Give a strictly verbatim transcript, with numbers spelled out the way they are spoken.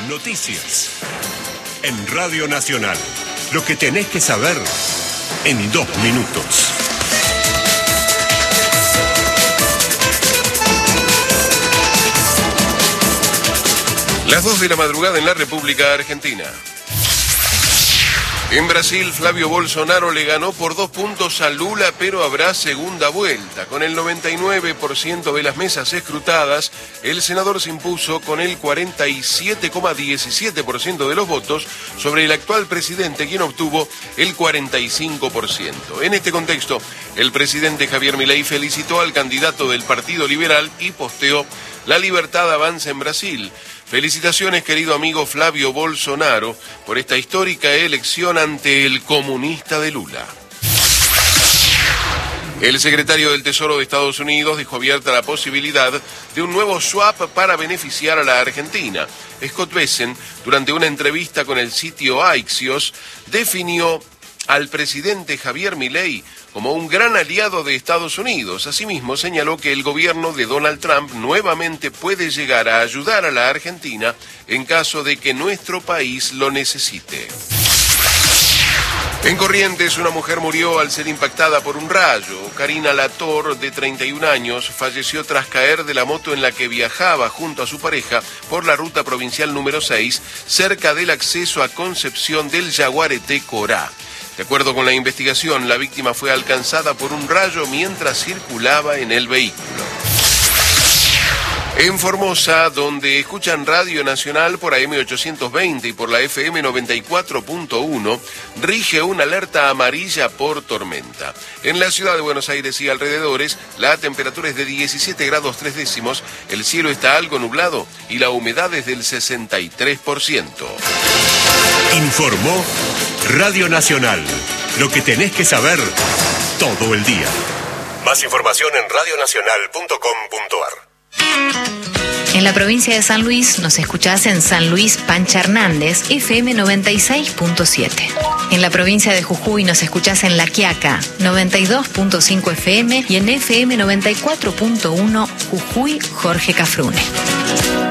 Noticias. En Radio Nacional. Lo que tenés que saber en dos minutos. Las dos de la madrugada en la República Argentina. En Brasil, Flavio Bolsonaro le ganó por dos puntos a Lula, pero habrá segunda vuelta. Con el noventa y nueve por ciento de las mesas escrutadas, el senador se impuso con el cuarenta y siete coma diecisiete por ciento de los votos sobre el actual presidente, quien obtuvo el cuarenta y cinco por ciento. En este contexto, el presidente Javier Milei felicitó al candidato del Partido Liberal y posteó: "La libertad avanza en Brasil. Felicitaciones, querido amigo Flavio Bolsonaro, por esta histórica elección ante el comunista de Lula". El secretario del Tesoro de Estados Unidos dejó abierta la posibilidad de un nuevo swap para beneficiar a la Argentina. Scott Bessent, durante una entrevista con el sitio Axios, definió al presidente Javier Milei como un gran aliado de Estados Unidos. Asimismo, señaló que el gobierno de Donald Trump nuevamente puede llegar a ayudar a la Argentina en caso de que nuestro país lo necesite. En Corrientes, una mujer murió al ser impactada por un rayo. Karina Lator, de treinta y un años, falleció tras caer de la moto en la que viajaba junto a su pareja por la ruta provincial número seis, cerca del acceso a Concepción del Yaguareté, Corá. De acuerdo con la investigación, la víctima fue alcanzada por un rayo mientras circulaba en el vehículo. En Formosa, donde escuchan Radio Nacional por A M ochocientos veinte y por la F M noventa y cuatro punto uno, rige una alerta amarilla por tormenta. En la ciudad de Buenos Aires y alrededores, la temperatura es de diecisiete grados tres décimos, el cielo está algo nublado y la humedad es del sesenta y tres por ciento. Informó Radio Nacional. Lo que tenés que saber todo el día. Más información en radio nacional punto com punto a r. En la provincia de San Luis nos escuchás en San Luis Pancha Hernández, F M noventa y seis punto siete. En la provincia de Jujuy nos escuchás en La Quiaca, noventa y dos punto cinco F M y en F M noventa y cuatro punto uno Jujuy Jorge Cafrune.